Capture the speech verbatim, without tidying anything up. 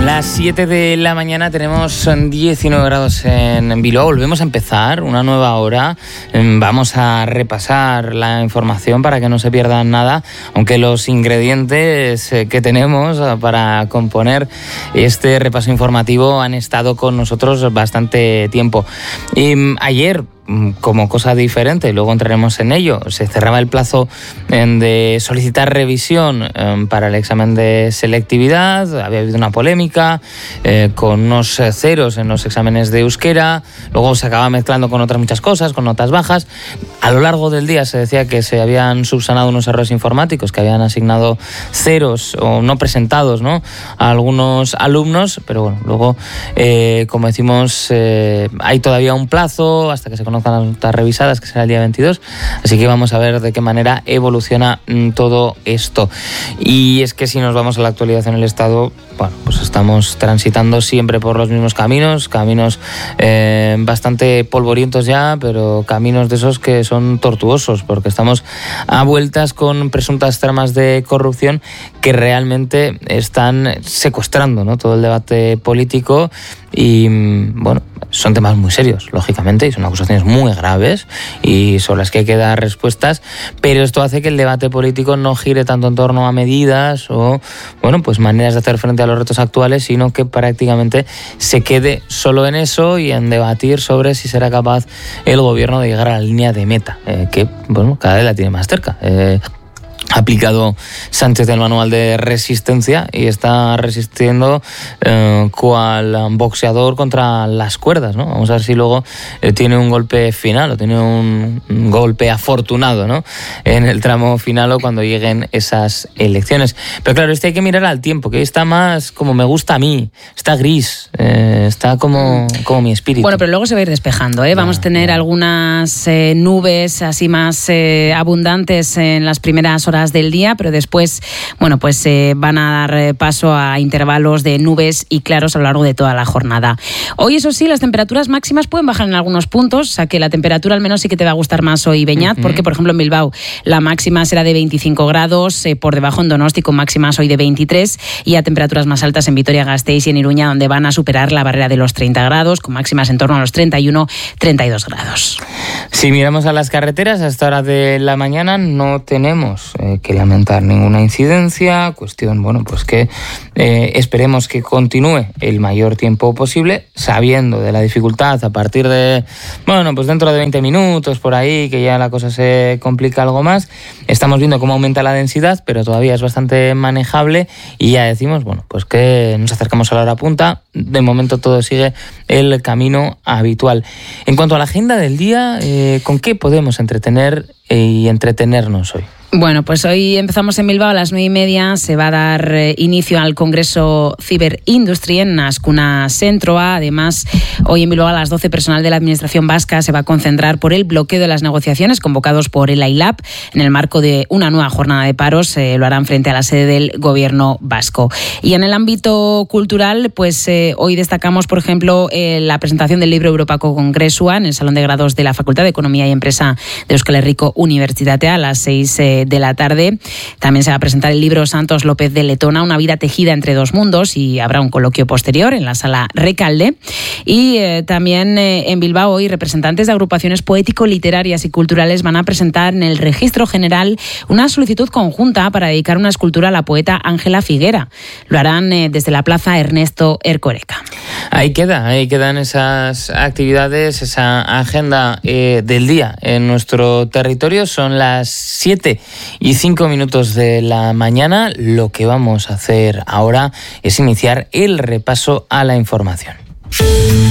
Las siete de la mañana, tenemos diecinueve grados en Bilbao. Volvemos a empezar una nueva hora. Vamos a repasar la información para que no se pierda nada, aunque los ingredientes que tenemos para componer este repaso informativo han estado con nosotros bastante tiempo. Y ayer, como cosa diferente, luego entraremos en ello, se cerraba el plazo de solicitar revisión para el examen de selectividad. Había habido una polémica eh, con unos ceros en los exámenes de euskera, luego se acababa mezclando con otras muchas cosas, con notas bajas. A lo largo del día se decía que se habían subsanado unos errores informáticos, que habían asignado ceros o no presentados, ¿no?, a algunos alumnos, pero bueno, luego, eh, como decimos, eh, hay todavía un plazo hasta que se conozcan las notas revisadas, que será el día veintidós, así que vamos a ver de qué manera evoluciona mm, todo esto. Y es que si nos vamos a la actualidad en el Estado, bueno, pues estamos transitando siempre por los mismos caminos, caminos eh, bastante polvorientos ya, pero caminos de esos que son tortuosos, porque estamos a vueltas con presuntas tramas de corrupción que realmente están secuestrando, ¿no?, todo el debate político. Y bueno, son temas muy serios, lógicamente, y son acusaciones muy graves y sobre las que hay que dar respuestas, pero esto hace que el debate político no gire tanto en torno a medidas o, bueno, pues maneras de hacer frente a los retos actuales, sino que prácticamente se quede solo en eso y en debatir sobre si será capaz el gobierno de llegar a la línea de meta, eh, que, bueno, cada vez la tiene más cerca. Eh, Ha aplicado Sánchez el manual de resistencia y está resistiendo eh, cual boxeador contra las cuerdas, ¿no? Vamos a ver si luego eh, tiene un golpe final o tiene un, un golpe afortunado, ¿no?, en el tramo final o cuando lleguen esas elecciones. Pero claro, este hay que mirar al tiempo, que está más como me gusta a mí, está gris, eh, está como, como mi espíritu. Bueno, pero luego se va a ir despejando, ¿eh? Vamos a tener algunas eh, nubes así más eh, abundantes en las primeras horas del día, pero después, bueno, pues eh, van a dar paso a intervalos de nubes y claros a lo largo de toda la jornada. Hoy, eso sí, las temperaturas máximas pueden bajar en algunos puntos, o sea que la temperatura al menos sí que te va a gustar más hoy, Beñat, uh-huh. porque por ejemplo en Bilbao la máxima será de veinticinco grados, eh, por debajo en Donosti con máximas hoy de veintitrés, y a temperaturas más altas en Vitoria-Gasteiz y en Iruña, donde van a superar la barrera de los treinta grados, con máximas en torno a los treinta y uno, treinta y dos grados. Si miramos a las carreteras, a esta hora de la mañana no tenemos eh, que lamentar ninguna incidencia, cuestión, bueno, pues que eh, esperemos que continúe el mayor tiempo posible, sabiendo de la dificultad a partir de, bueno, pues dentro de veinte minutos por ahí, que ya la cosa se complica algo más. Estamos viendo cómo aumenta la densidad, pero todavía es bastante manejable y ya decimos, bueno, pues que nos acercamos a la hora punta. De momento todo sigue el camino habitual. En cuanto a la agenda del día, eh, ¿con qué podemos entretener y entretenernos hoy? Bueno, pues hoy empezamos en Bilbao a las nueve y media. Se va a dar eh, inicio al Congreso Ciberindustry en Azkuna Sentroa. Además, hoy en Bilbao a las doce, personal de la Administración vasca se va a concentrar por el bloqueo de las negociaciones convocados por el AILAB en el marco de una nueva jornada de paros. Eh, lo harán frente a la sede del Gobierno vasco. Y en el ámbito cultural, pues eh, hoy destacamos, por ejemplo, eh, la presentación del libro Europako Kongresua en el Salón de Grados de la Facultad de Economía y Empresa de Euskal Herriko Unibertsitatea a las seis eh, de la tarde. También se va a presentar el libro Santos López de Letona, Una vida tejida entre dos mundos, y habrá un coloquio posterior en la sala Recalde. Y eh, también eh, en Bilbao hoy representantes de agrupaciones poético-literarias y culturales van a presentar en el Registro General una solicitud conjunta para dedicar una escultura a la poeta Ángela Figuera. Lo harán eh, desde la Plaza Ernesto Erkoreka. Ahí queda, ahí quedan esas actividades, esa agenda eh, del día en nuestro territorio. Son las siete y cinco minutos de la mañana. Lo que vamos a hacer ahora es iniciar el repaso a la información.